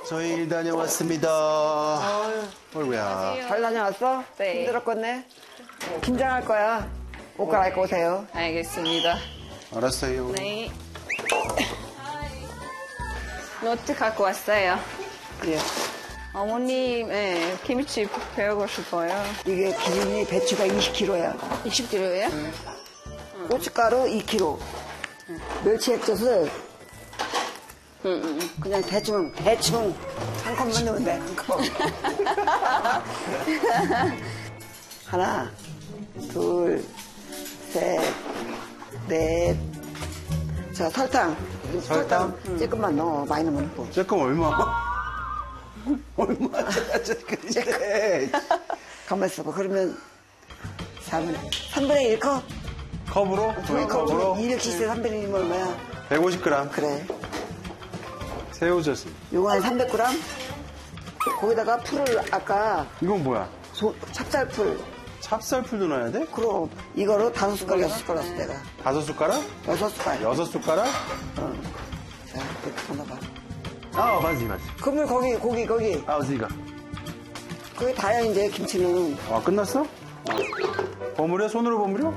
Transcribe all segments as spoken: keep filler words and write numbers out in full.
저희 일 다녀왔습니다. 어이구야. 잘 다녀왔어? 네. 힘들었겠네? 긴장할 거야. 옷 갈아입고 오세요. 알겠습니다. 알았어요. 네. 노트 갖고 왔어요. 예. 어머님, 네, 김치 배우고 싶어요. 이게 기준이 배추가 이십 킬로그램야. 이십 킬로예요? 고춧가루 이 킬로그램. 멸치 액젓을 응, 응. 그냥 대충, 대충 한 컵만 넣으면 돼, 한 컵. 하나, 둘, 셋, 넷. 자, 설탕. 설탕? 조금만 넣어. 많이 넣으면 또. 조금 얼마? 얼마 줘야지, 그래. 가만 있어봐. 그러면 삼분의, 삼분의 일 컵? 컵으로? 두 컵으로? 컵으로? 이백칠 세 삼분의 일이면 얼마야? 백오십 그램. 그래. 새우젓은? 요거 한 삼백 그램? 거기다가 풀을 아까 이건 뭐야? 소, 찹쌀풀. 찹쌀풀도 넣어야 돼? 그럼 이거로 다섯 숟가락, 여섯 숟가락 넣었어, 내가. 다섯 숟가락? 여섯 숟가락. 여섯 숟가락? 어. 자, 이렇게 넣어봐. 아, 맞지, 맞지. 그물 거기, 고기, 거기. 아, 어디가? 거기 다야, 이제, 김치는. 아, 끝났어? 버무려? 손으로 버무려?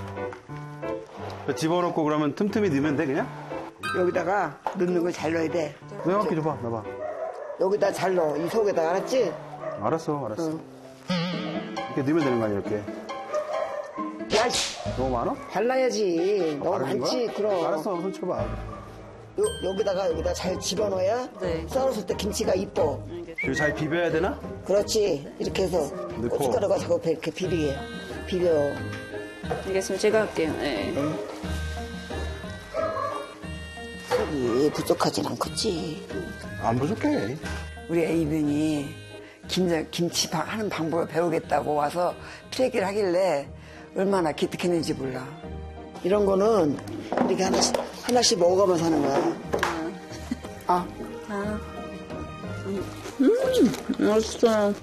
집어넣고 그러면 틈틈이 넣으면 돼, 그냥? 여기다가 넣는 걸 잘 넣어야 돼. 내가 줘봐, 넣어봐. 여기다 잘 넣어. 이 속에다, 알았지? 알았어, 알았어. 응. 이렇게 넣으면 되는 거 아니야, 이렇게. 야, 씨. 너무 많아? 발라야지. 너무 바르는 많지, 거야? 그럼. 알았어, 손 쳐봐. 요, 여기다가, 여기다 잘 집어넣어야 네. 썰었을 때 김치가 이뻐. 이거 잘 비벼야 되나? 그렇지. 이렇게 해서 넣고. 고춧가루가 자꾸 이렇게 비비게. 비벼. 알겠습니다. 제가 할게요. 네. 속이 부족하진 않겠지. 안 부족해. 우리 애인이 김, 김치 바- 하는 방법을 배우겠다고 와서 트레이를 하길래 얼마나 기특했는지 몰라. 이런 거는 이렇게 하나씩, 하나씩 먹어가면서 하는 거야. 아, 아. 음, 맛있어요.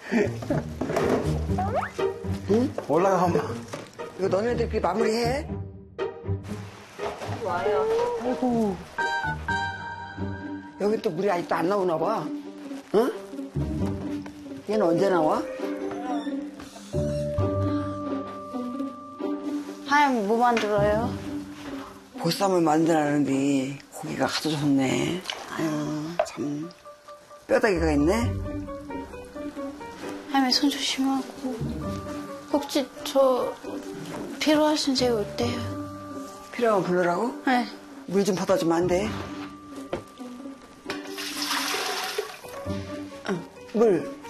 올라가, 엄마. 이거 너네들끼리 마무리해. 와요. 아이고. 여기 또 물이 아직도 안 나오나 봐. 응? 얘는 언제 나와? 하얀 뭐 만들어요? 보쌈을 만들라는데 고기가 아주 좋네. 아유, 참. 뼈다귀가 있네. 할머니 손 조심하고. 혹시 저 필요하신 제가 어때요? 필요하면 부르라고? 네. 물 좀 받아주면 안 돼? 응, 물.